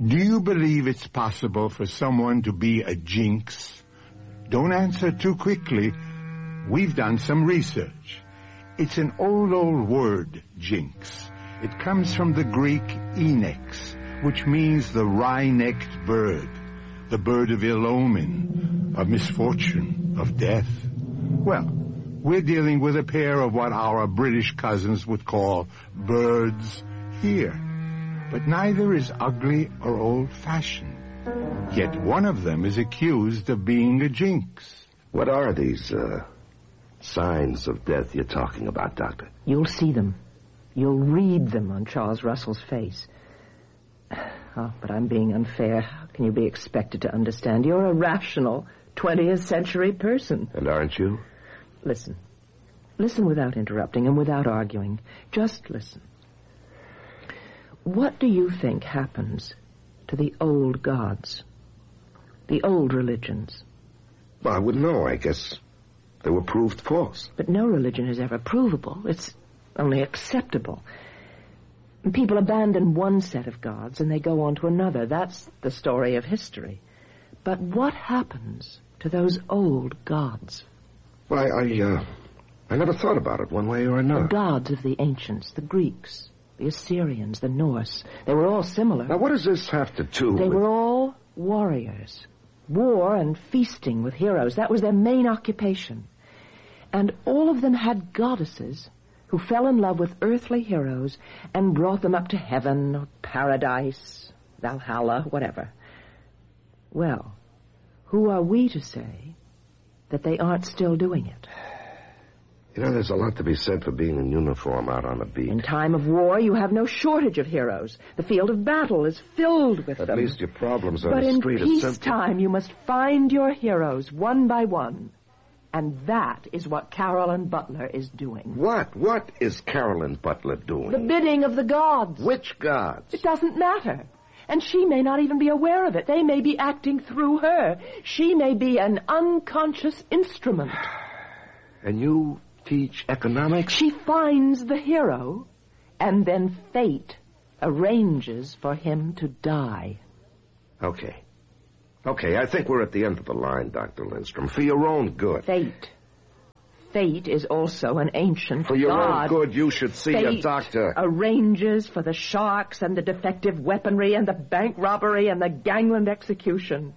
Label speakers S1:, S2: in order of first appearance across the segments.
S1: Do you believe it's possible for someone to be a jinx? Don't answer too quickly. We've done some research. It's an old word, jinx. It comes from the Greek enex, which means the wry-necked bird, the bird of ill omen, of misfortune, of death. Well, we're dealing with a pair of what our British cousins would call birds here. But neither is ugly or old-fashioned. Yet one of them is accused of being a jinx.
S2: What are these, signs of death you're talking about, Doctor?
S3: You'll see them. You'll read them on Charles Russell's face. Oh, but I'm being unfair. How can you be expected to understand? You're a rational 20th century person.
S2: And aren't you?
S3: Listen. Listen without interrupting and without arguing. Just listen. What do you think happens to the old gods? The old religions?
S2: Well, I wouldn't know. I guess they were proved false.
S3: But no religion is ever provable. It's only acceptable. People abandon one set of gods and they go on to another. That's the story of history. But what happens to those old gods?
S2: Well, I never thought about it one way or another.
S3: The gods of the ancients, the Greeks, the Assyrians, the Norse, they were all similar.
S2: Now, what does this have to do with...
S3: They were all warriors. War and feasting with heroes, that was their main occupation. And all of them had goddesses who fell in love with earthly heroes and brought them up to heaven or paradise, Valhalla, whatever. Well, who are we to say that they aren't still doing it?
S2: You know, there's a lot to be said for being in uniform out on a beat.
S3: In time of war, you have no shortage of heroes. The field of battle is filled with them.
S2: At least your problems on the street are
S3: simple.
S2: simple.
S3: But in peacetime, you must find your heroes one by one. And that is what Carolyn Butler is doing.
S2: What? What is Carolyn Butler doing?
S3: The bidding of the gods.
S2: Which gods?
S3: It doesn't matter. And she may not even be aware of it. They may be acting through her. She may be an unconscious instrument.
S2: And you teach economics?
S3: She finds the hero, and then fate arranges for him to die.
S2: Okay, I think we're at the end of the line, Dr. Lindstrom, for your own good.
S3: Fate. Fate is also an ancient
S2: For your
S3: god.
S2: own good, you should see a doctor.
S3: Arranges for the sharks and the defective weaponry and the bank robbery and the gangland execution.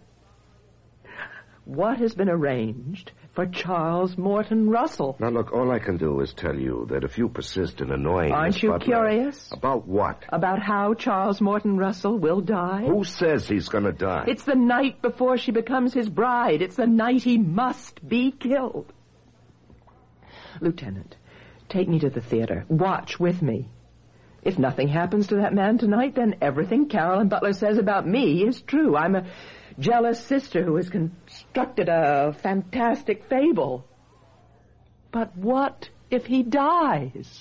S3: What has been arranged for Charles Morton Russell?
S2: Now, look, all I can do is tell you that if you persist in annoying
S3: Aren't you curious?
S2: About what?
S3: About how Charles Morton Russell will die?
S2: Who says he's going to die?
S3: It's the night before she becomes his bride. It's the night he must be killed. Lieutenant, take me to the theater. Watch with me. If nothing happens to that man tonight, then everything Carolyn Butler says about me is true. I'm a jealous sister who has constructed a fantastic fable. But what if he dies?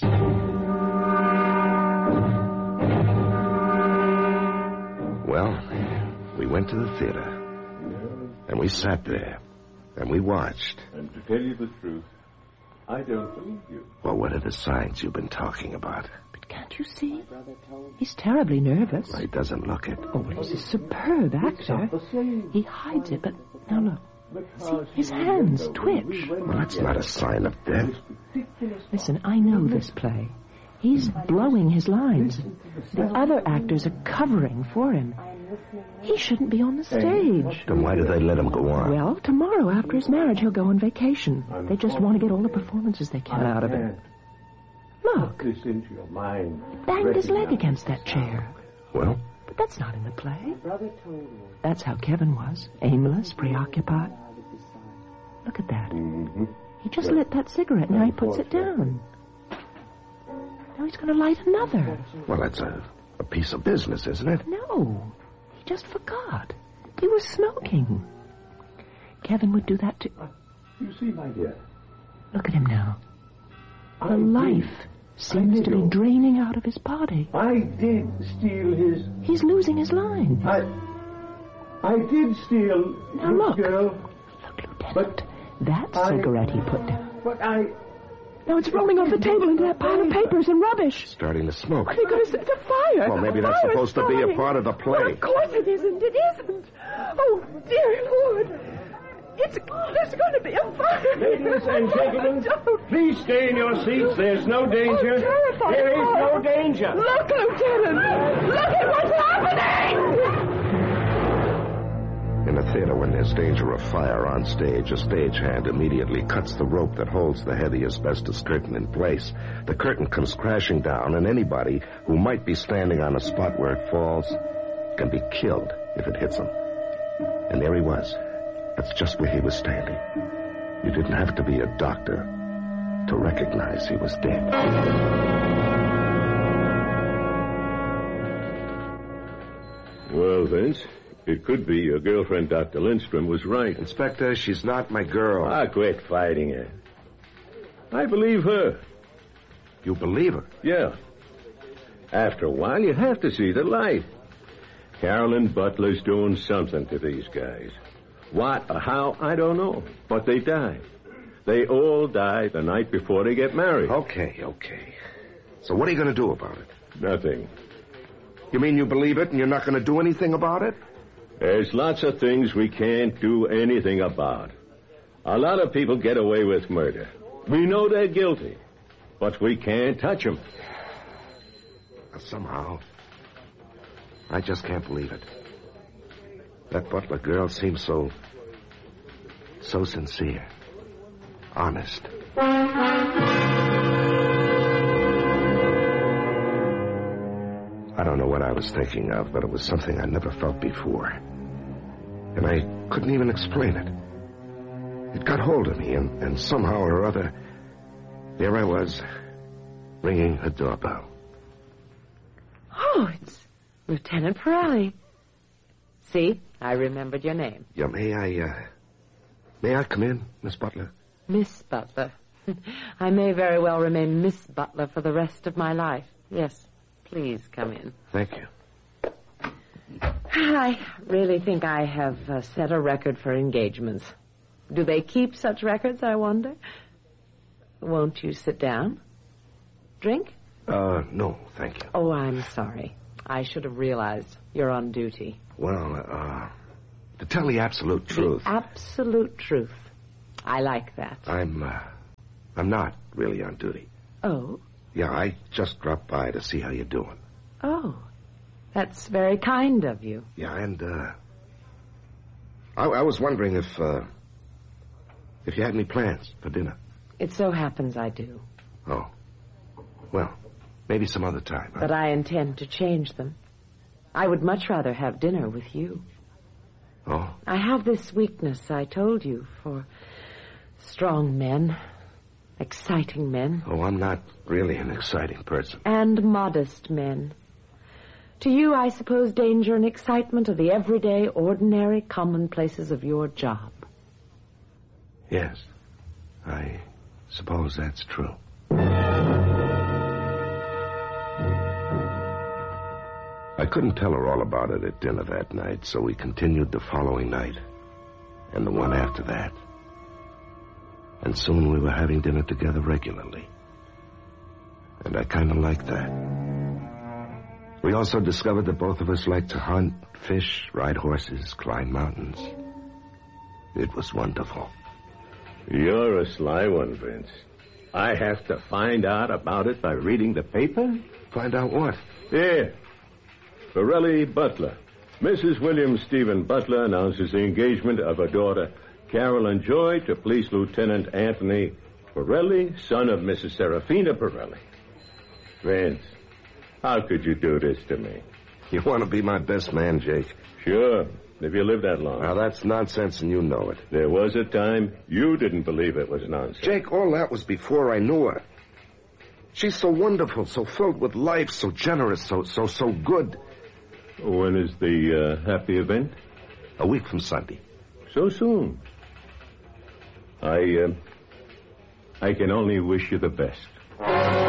S2: Well, we went to the theater, and we sat there, and we watched.
S4: And to tell you the truth, I don't believe you.
S2: Well, what are the signs you've been talking about?
S3: But can't you see? He's terribly nervous.
S2: Well, he doesn't look it.
S3: Oh, he's a superb actor. He hides it, but now look. See, his hands twitch.
S2: Well, that's not a sign of death.
S3: Listen, I know this play. He's blowing his lines. The other actors are covering for him. He shouldn't be on the stage.
S2: Then why do they let him go on?
S3: Well, tomorrow after his marriage, he'll go on vacation. They just want to get all the performances they can out of it. Look.
S4: This into your mind.
S3: He banged his leg against that chair.
S2: Well?
S3: But that's not in the play. That's how Kevin was. Aimless, preoccupied. Look at that.
S4: Mm-hmm.
S3: He just lit that cigarette, and now he puts it down. Now he's going to light another.
S2: Well, that's a piece of business, isn't it?
S3: No. He just forgot. He was smoking. Kevin would do that too.
S4: You see, my dear.
S3: Look at him now. The life seems to be draining out of his body.
S4: I did steal his...
S3: He's losing his line.
S4: I did steal...
S3: Now look.
S4: Girl.
S3: Look, Lieutenant. That cigarette he put down.
S4: But
S3: Now it's rolling off the table into that pile of papers and rubbish.
S2: Starting to smoke.
S3: Because it's a fire.
S2: Well, maybe
S3: A
S2: that's
S3: fire
S2: supposed to be a
S3: starting.
S2: part of the play.
S3: Well, of course it isn't. It isn't. Oh, dear Lord. There's going to be a fire.
S5: Ladies and gentlemen, please stay in your seats. There's no danger.
S3: Terrifying.
S5: There is no danger.
S3: Look, Lieutenant. Look at what's happening.
S2: In the theater, when there's danger of fire on stage, a stagehand immediately cuts the rope that holds the heavy asbestos curtain in place. The curtain comes crashing down, and anybody who might be standing on a spot where it falls can be killed if it hits him. And there he was. That's just where he was standing. You didn't have to be a doctor to recognize he was dead.
S4: Well, Vince, it could be your girlfriend, Dr. Lindstrom, was right.
S2: Inspector, she's not my girl.
S4: Ah, quit fighting her. I believe her.
S2: You believe her?
S4: Yeah. After a while, you have to see the light. Carolyn Butler's doing something to these guys. What or how, I don't know. But they die. They all die the night before they get married.
S2: Okay. So what are you going to do about it?
S4: Nothing.
S2: You mean you believe it and you're not going to do anything about it?
S4: There's lots of things we can't do anything about. A lot of people get away with murder. We know they're guilty, but we can't touch them.
S2: Somehow, I just can't believe it. That Butler girl seems so sincere, honest. I don't know what I was thinking of, but it was something I never felt before. And I couldn't even explain it. It got hold of me, and somehow or other, there I was, ringing a doorbell.
S3: Oh, it's Lieutenant Pirelli. See, I remembered your name.
S2: Yeah, may I come in, Miss Butler?
S3: Miss Butler. I may very well remain Miss Butler for the rest of my life. Yes, please come in.
S2: Thank you.
S3: I really think I have set a record for engagements. Do they keep such records, I wonder? Won't you sit down? Drink?
S2: No, thank you.
S3: Oh, I'm sorry. I should have realized you're on duty.
S2: Well, to tell the absolute truth...
S3: The absolute truth. I like that.
S2: I'm not really on duty.
S3: Oh?
S2: Yeah, I just dropped by to see how you're doing.
S3: Oh, that's very kind of you.
S2: Yeah, and, I was wondering if you had any plans for dinner.
S3: It so happens I do.
S2: Oh. Well, maybe some other time. Huh?
S3: But I intend to change them. I would much rather have dinner with you.
S2: Oh?
S3: I have this weakness, I told you, for strong men, exciting men.
S2: Oh, I'm not really an exciting person.
S3: And modest men. To you, I suppose danger and excitement are the everyday, ordinary commonplaces of your job.
S2: Yes, I suppose that's true. I couldn't tell her all about it at dinner that night, so we continued the following night, and the one after that. And soon we were having dinner together regularly. And I kind of liked that. We also discovered that both of us liked to hunt, fish, ride horses, climb mountains. It was wonderful.
S4: You're a sly one, Vince. I have to find out about it by reading the paper?
S2: Find out what?
S4: Here. Pirelli Butler. Mrs. William Stephen Butler announces the engagement of her daughter, Carolyn Joy, to Police Lieutenant Anthony Pirelli, son of Mrs. Serafina Pirelli. Vince, how could you do this to me?
S2: You want to be my best man, Jake?
S4: Sure, if you live that long.
S2: Now, that's nonsense, and you know it.
S4: There was a time you didn't believe it was nonsense.
S2: Jake, all that was before I knew her. She's so wonderful, so filled with life, so generous, so good.
S4: When is the happy event?
S2: A week from Sunday.
S4: So soon. I can only wish you the best.